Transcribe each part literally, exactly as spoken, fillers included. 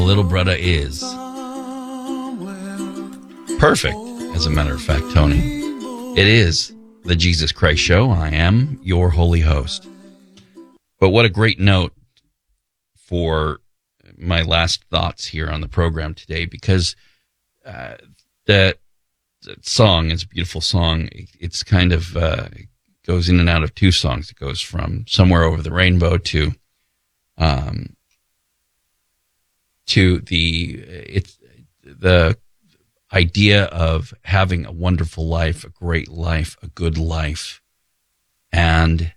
Little brother is perfect, as a matter of fact, Tony. It is the Jesus Christ Show. I am your holy host. But what a great note for my last thoughts here on the program today, because uh, that, that song is a beautiful song. It's kind of uh, it goes in and out of two songs. It goes from Somewhere Over the Rainbow to um, to the it's the idea of having a wonderful life, a great life, a good life. And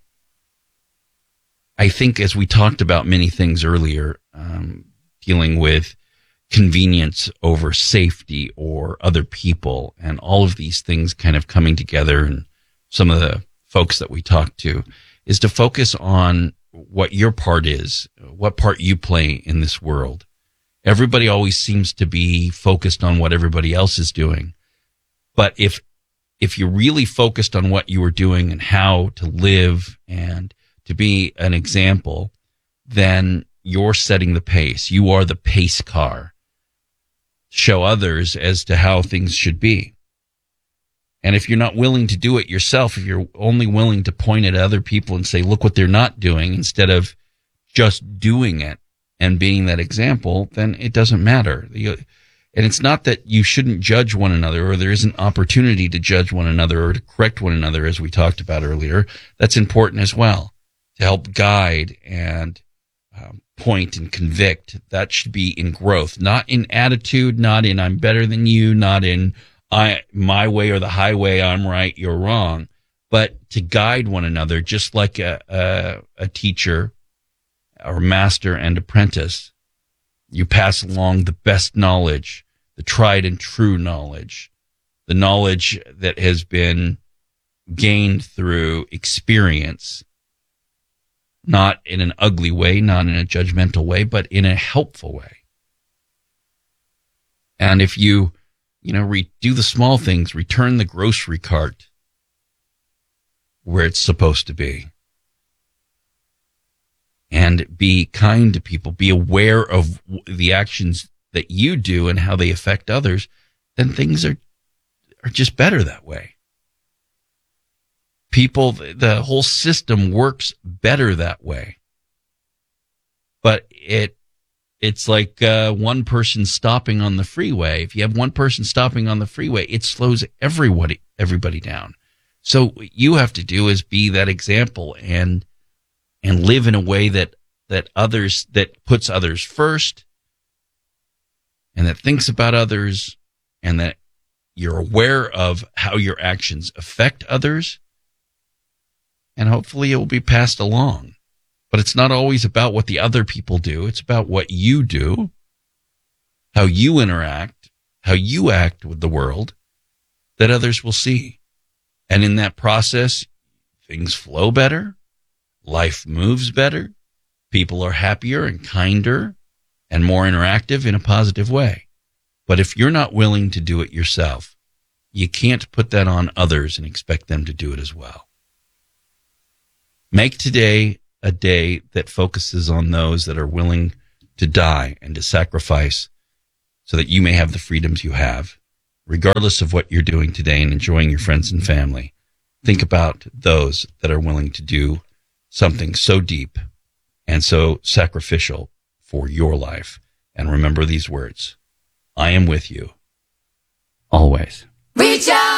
I think, as we talked about many things earlier, um, dealing with convenience over safety or other people, and all of these things kind of coming together, and some of the folks that we talked to, is to focus on what your part is, what part you play in this world. Everybody always seems to be focused on what everybody else is doing. But if if you're really focused on what you are doing and how to live and to be an example, then you're setting the pace. You are the pace car. Show others as to how things should be. And if you're not willing to do it yourself, if you're only willing to point at other people and say, look what they're not doing, instead of just doing it and being that example, then it doesn't matter. And it's not that you shouldn't judge one another, or there isn't opportunity to judge one another or to correct one another, as we talked about earlier. That's important as well, to help guide and um, point and convict. That should be in growth, not in attitude, not in I'm better than you, not in I my way or the highway, I'm right, you're wrong, but to guide one another, just like a, a, a teacher or master and apprentice. You pass along the best knowledge, the tried and true knowledge, the knowledge that has been gained through experience, not in an ugly way, not in a judgmental way, but in a helpful way. And if you, you know, re- do the small things, return the grocery cart where it's supposed to be, and be kind to people, be aware of the actions that you do and how they affect others, then things are are just better that way. People, the whole system works better that way. But it it's like uh, one person stopping on the freeway. If you have one person stopping on the freeway, it slows everybody everybody down. So what you have to do is be that example and and live in a way that, that others, that puts others first, and that thinks about others, and that you're aware of how your actions affect others, and hopefully it will be passed along. But it's not always about what the other people do. It's about what you do, how you interact, how you act with the world, that others will see. And in that process, things flow better. Life moves better. People are happier and kinder and more interactive in a positive way. But if you're not willing to do it yourself, you can't put that on others and expect them to do it as well. Make today a day that focuses on those that are willing to die and to sacrifice so that you may have the freedoms you have, regardless of what you're doing today and enjoying your friends and family. Think about those that are willing to do something so deep and so sacrificial for your life. And remember these words: I am with you always. Reach out!